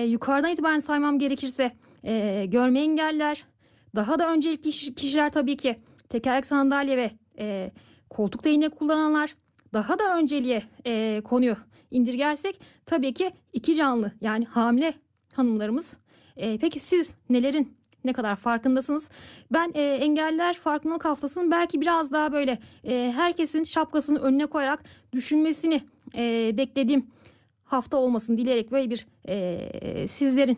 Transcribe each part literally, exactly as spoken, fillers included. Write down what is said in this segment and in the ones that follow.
yukarıdan itibaren saymam gerekirse e, görme engelliler, daha da öncelikli kişi- kişiler tabii ki tekerlek sandalye ve e, koltuk değneği kullananlar, daha da önceliğe e, konuyu indirgersek tabii ki iki canlı yani hamile hanımlarımız. E, peki siz nelerin ne kadar farkındasınız? Ben e, engelliler farkındalık haftasının belki biraz daha böyle e, herkesin şapkasını önüne koyarak düşünmesini e, beklediğim hafta olmasını dileyerek böyle bir e, sizlerin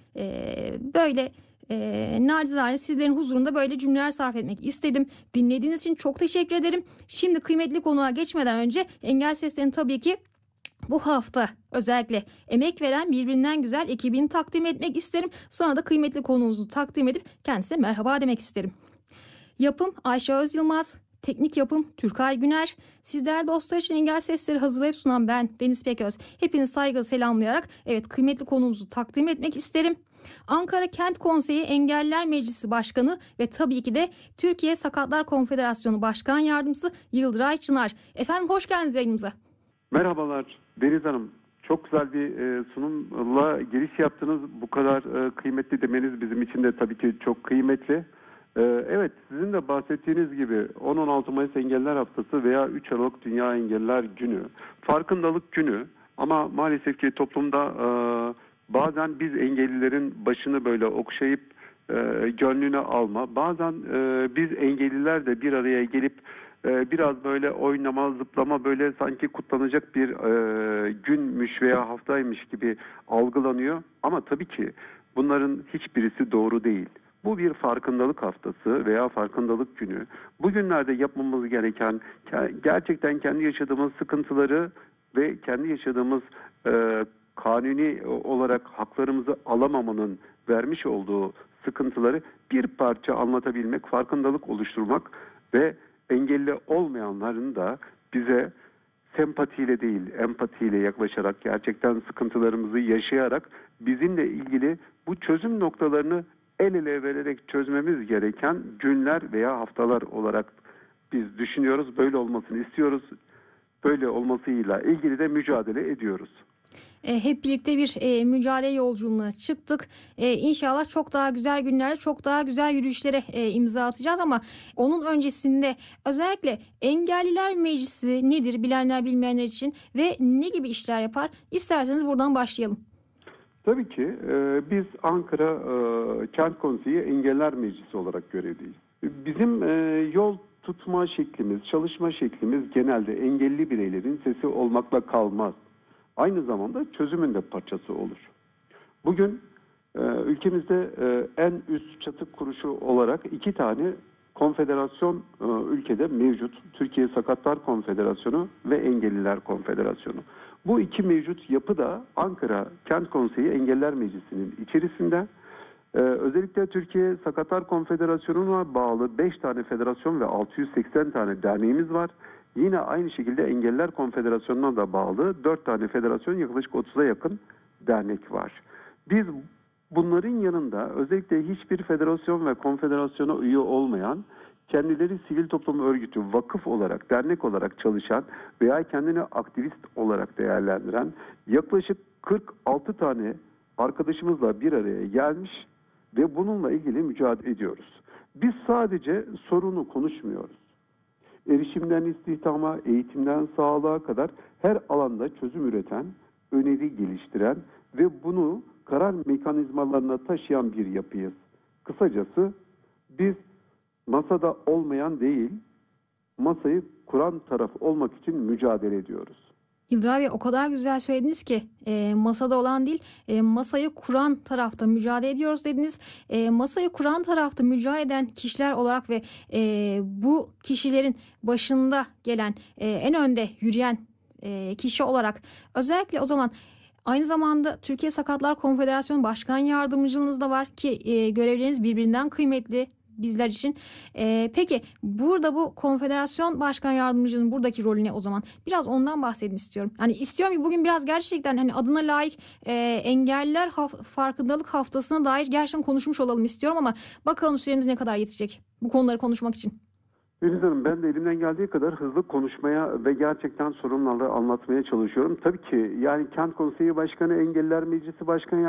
e, böyle e, nacizane sizlerin huzurunda böyle cümleler sarf etmek istedim. Dinlediğiniz için çok teşekkür ederim. Şimdi kıymetli konuğa geçmeden önce Engel Seslerini tabii ki bu hafta özellikle emek veren birbirinden güzel ekibini takdim etmek isterim. Sonra da kıymetli konuğumuzu takdim edip kendisine merhaba demek isterim. Yapım Ayşe Öz Yılmaz, teknik yapım Türkay Güner. Sizler dostlar için Engel Sesleri hazırlayıp sunan ben Deniz Peköz. Hepinizi saygıyla selamlayarak evet kıymetli konuğumuzu takdim etmek isterim. Ankara Kent Konseyi Engelliler Meclisi Başkanı ve tabii ki de Türkiye Sakatlar Konfederasyonu Başkan Yardımcısı Yıldıray Çınar. Efendim hoş geldiniz yayınımıza. Merhabalar Deniz Hanım. Çok güzel bir e, sunumla giriş yaptınız. Bu kadar e, kıymetli demeniz bizim için de tabii ki çok kıymetli. E, evet, sizin de bahsettiğiniz gibi on on altı Mayıs Engelliler Haftası veya üç Aralık Dünya Engelliler Günü, farkındalık günü ama maalesef ki toplumda e, bazen biz engellilerin başını böyle okşayıp e, gönlüne alma, bazen e, biz engelliler de bir araya gelip biraz böyle oynama, zıplama böyle sanki kutlanacak bir e, günmüş veya haftaymış gibi algılanıyor. Ama tabii ki bunların hiçbirisi doğru değil. Bu bir farkındalık haftası veya farkındalık günü. Bugünlerde yapmamız gereken gerçekten kendi yaşadığımız sıkıntıları ve kendi yaşadığımız e, kanuni olarak haklarımızı alamamanın vermiş olduğu sıkıntıları bir parça anlatabilmek, farkındalık oluşturmak ve engelli olmayanların da bize sempatiyle değil, empatiyle yaklaşarak, gerçekten sıkıntılarımızı yaşayarak bizimle ilgili bu çözüm noktalarını el ele vererek çözmemiz gereken günler veya haftalar olarak biz düşünüyoruz. Böyle olmasını istiyoruz. Böyle olmasıyla ilgili de mücadele ediyoruz. E, hep birlikte bir e, mücadele yolculuğuna çıktık. E, İnşallah çok daha güzel günlerde, çok daha güzel yürüyüşlere e, imza atacağız ama onun öncesinde özellikle Engelliler Meclisi nedir bilenler bilmeyenler için ve ne gibi işler yapar? İsterseniz buradan başlayalım. Tabii ki e, biz Ankara e, Kent Konseyi Engelliler Meclisi olarak görevliyiz. Bizim e, yol tutma şeklimiz, çalışma şeklimiz genelde engelli bireylerin sesi olmakla kalmaz. Aynı zamanda çözümün de parçası olur. Bugün e, ülkemizde e, en üst çatı kuruluşu olarak iki tane konfederasyon e, ülkede mevcut. Türkiye Sakatlar Konfederasyonu ve Engelliler Konfederasyonu. Bu iki mevcut yapı da Ankara Kent Konseyi Engelliler Meclisi'nin içerisinde. Ee, özellikle Türkiye Sakatlar Konfederasyonu'na bağlı beş tane federasyon ve altı yüz seksen tane derneğimiz var. Yine aynı şekilde Engelliler Konfederasyonu'na da bağlı dört tane federasyon, yaklaşık otuza yakın dernek var. Biz bunların yanında özellikle hiçbir federasyon ve konfederasyona üye olmayan, kendileri sivil toplum örgütü, vakıf olarak, dernek olarak çalışan veya kendini aktivist olarak değerlendiren yaklaşık kırk altı tane arkadaşımızla bir araya gelmiş ve bununla ilgili mücadele ediyoruz. Biz sadece sorunu konuşmuyoruz. Erişimden istihdama, eğitimden sağlığa kadar her alanda çözüm üreten, öneri geliştiren ve bunu karar mekanizmalarına taşıyan bir yapıyız. Kısacası biz masada olmayan değil, masayı kuran taraf olmak için mücadele ediyoruz. Yıldıray Bey o kadar güzel söylediniz ki e, masada olan değil e, masayı kuran tarafta mücadele ediyoruz dediniz. E, masayı kuran tarafta mücadele eden kişiler olarak ve e, bu kişilerin başında gelen e, en önde yürüyen e, kişi olarak özellikle o zaman aynı zamanda Türkiye Sakatlar Konfederasyonu Başkan Yardımcılığınız da var ki e, görevleriniz birbirinden kıymetli bizler için. Ee, peki burada bu konfederasyon başkan yardımcının buradaki rolü ne o zaman? Biraz ondan bahsedin istiyorum. Hani istiyorum ki bugün biraz gerçekten hani adına layık e, engelliler haf- farkındalık haftasına dair gerçekten konuşmuş olalım istiyorum ama bakalım süremiz ne kadar yetecek bu konuları konuşmak için. Deniz Hanım, ben de elimden geldiği kadar hızlı konuşmaya ve gerçekten sorunları anlatmaya çalışıyorum. Tabii ki yani Kent Konseyi Başkanı, Engelliler Meclisi Başkanı